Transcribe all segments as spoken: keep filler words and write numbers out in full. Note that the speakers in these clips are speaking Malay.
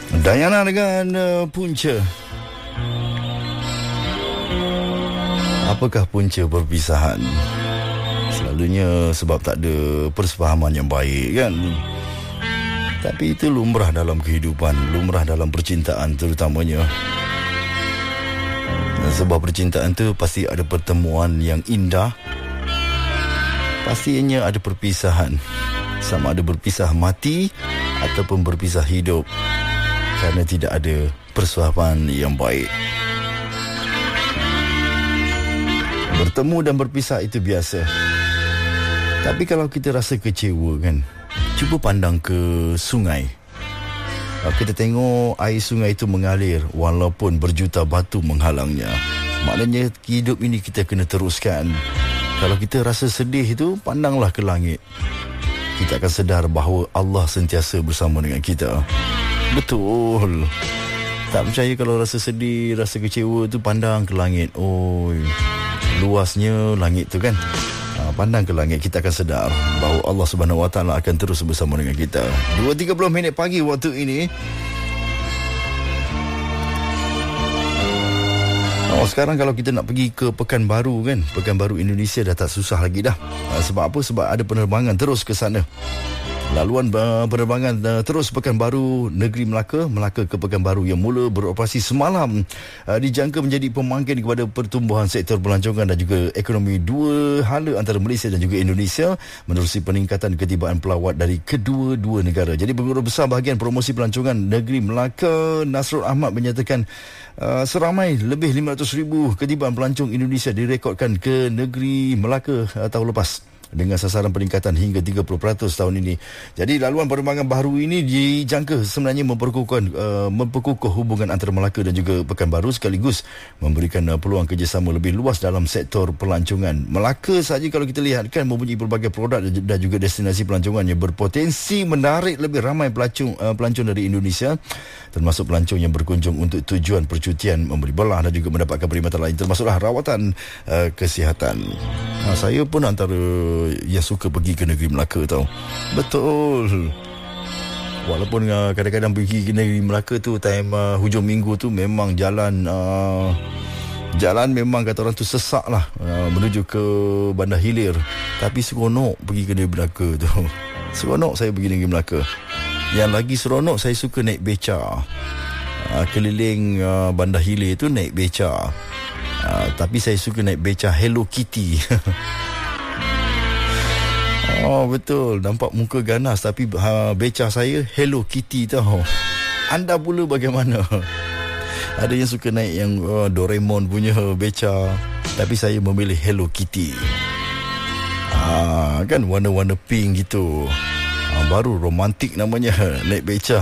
Dayana dengan uh, punca. Apakah punca perpisahan? Selalunya sebab tak ada persefahaman yang baik, kan? Tapi itu lumrah dalam kehidupan, lumrah dalam percintaan terutamanya. Dan sebab percintaan tu pasti ada pertemuan yang indah, pastinya ada perpisahan. Sama ada berpisah mati ataupun berpisah hidup, kerana tidak ada persuapan yang baik. Bertemu dan berpisah itu biasa. Tapi kalau kita rasa kecewa, kan, cuba pandang ke sungai. Kita tengok air sungai itu mengalir walaupun berjuta batu menghalangnya. Maknanya hidup ini kita kena teruskan. Kalau kita rasa sedih itu, pandanglah ke langit. Kita akan sedar bahawa Allah sentiasa bersama dengan kita. Betul. Tak percaya kalau rasa sedih, rasa kecewa tu, pandang ke langit. Oh, luasnya langit tu, kan. Ha, pandang ke langit, kita akan sedar bahawa Allah Subhanahu Wa Taala akan terus bersama dengan kita. dua tiga puluh minit pagi waktu ini. Oh, sekarang kalau kita nak pergi ke Pekanbaru, kan, Pekanbaru Indonesia dah tak susah lagi dah. Ha, sebab apa? Sebab ada penerbangan terus ke sana. Laluan uh, penerbangan uh, terus Pekanbaru Negeri Melaka, Melaka ke Pekanbaru yang mula beroperasi semalam uh, dijangka menjadi pemangkin kepada pertumbuhan sektor pelancongan dan juga ekonomi dua hala antara Malaysia dan juga Indonesia menerusi peningkatan ketibaan pelawat dari kedua-dua negara. Jadi pengurus besar bahagian promosi pelancongan Negeri Melaka, Nasrul Ahmad, menyatakan uh, seramai lebih lima ratus ribu ketibaan pelancong Indonesia direkodkan ke Negeri Melaka uh, tahun lepas, dengan sasaran peningkatan hingga tiga puluh peratus tahun ini. Jadi laluan penerbangan baru ini dijangka sebenarnya memperkukuhkan uh, memperkukuh hubungan antara Melaka dan juga Pekanbaru, sekaligus memberikan uh, peluang kerjasama lebih luas dalam sektor pelancongan. Melaka saja kalau kita lihat, kan, mempunyai pelbagai produk dan juga destinasi pelancongan yang berpotensi menarik lebih ramai pelancong uh, pelancong dari Indonesia, termasuk pelancong yang berkunjung untuk tujuan percutian, membeli belah dan juga mendapatkan perkhidmatan lain, termasuklah rawatan uh, kesihatan. Ha, saya pun antara yang suka pergi ke negeri Melaka, tau. Betul. Walaupun uh, kadang-kadang pergi ke negeri Melaka tu time uh, hujung minggu tu, memang jalan uh, jalan memang kata orang tu sesak lah, uh, menuju ke Bandar Hilir. Tapi seronok pergi ke negeri Melaka tu. Seronok saya pergi negeri Melaka. Yang lagi seronok, saya suka naik beca. Uh, keliling uh, Bandar Hilir tu naik beca. Uh, tapi saya suka naik beca Hello Kitty. Oh, betul. Nampak muka ganas, tapi ha, beca saya Hello Kitty, tau. Anda pula bagaimana? Ada yang suka naik yang uh, Doraemon punya beca, tapi saya memilih Hello Kitty. Ah, kan warna-warna pink gitu. Ah, baru romantik namanya, naik beca.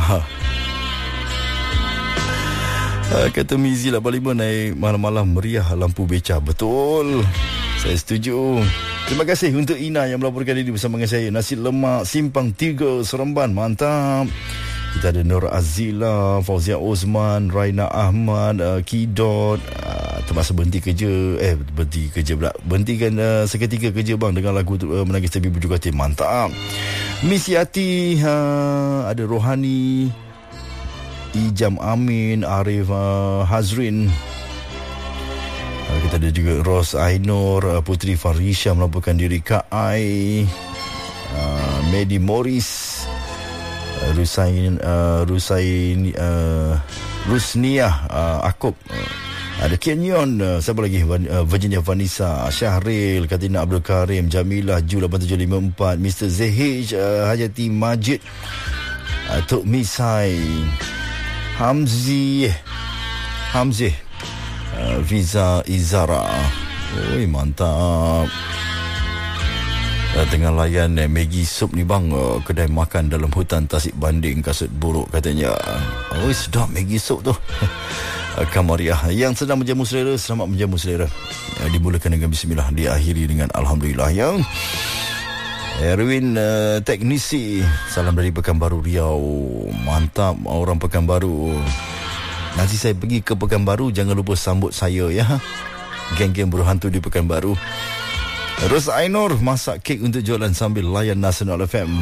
Ah, kata Mizi lapan lima, naik malam-malam meriah lampu beca. Betul. Saya setuju. Terima kasih untuk Ina yang melaporkan diri bersama dengan saya. Nasi lemak Simpang tiga, Seremban. Mantap. Kita ada Nur Azila, Fauzia Osman, Raina Ahmad, uh, Kidot. Uh, terpaksa berhenti kerja. Eh, berhenti kerja pula. Berhentikan uh, seketika kerja, bang, dengan lagu uh, Menangis Tapi Berjuga Hati. Mantap. Miss Yati, uh, ada Rohani, Ijam Amin, Arif uh, Hazrin. Kita ada juga Ros Ainur, Putri Farisha melaporkan diri, Kak Ai, uh, Medi Morris, uh, Rusain, uh, Rusain, uh, Rusniah, uh, Akop, uh, ada Kenyon, uh, siapa lagi, uh, Virginia Vanessa, Syahril, Katina Abdul Karim, Jamilah, Ju lapan tujuh lima empat, Mister Zehij, uh, Hajati Majid, uh, Tok Misai, Hamzi, Hamzi, Uh, Visa Izara. Oi, mantap. Uh, tengah layan eh, Maggi Soup ni, bang, uh, kedai makan dalam hutan Tasik Banding, kasut buruk katanya. Oi, sedap Maggi Soup tu. uh, Kamariah yang sedang menjamu selera, selamat menjamu selera. uh, Dimulakan dengan bismillah, diakhiri dengan alhamdulillah. Yang Erwin, uh, teknisi, salam dari Pekanbaru Riau. Mantap orang Pekanbaru. Nanti saya pergi ke Pekanbaru, jangan lupa sambut saya, ya. Geng-geng berhantu di Pekanbaru. Ros Ainur masak kek untuk jualan sambil layan Nasional F M.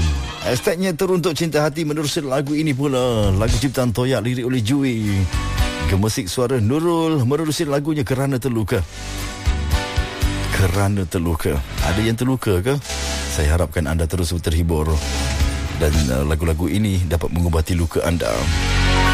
Hashtagnya teruntuk cinta hati menerusi lagu ini pula. Lagu ciptaan Toyak, lirik oleh Jui. Gemusik suara Nurul menerusi lagunya Kerana Terluka. Kerana terluka. Ada yang terluka ke? Saya harapkan anda terus terhibur dan uh, lagu-lagu ini dapat mengubati luka anda.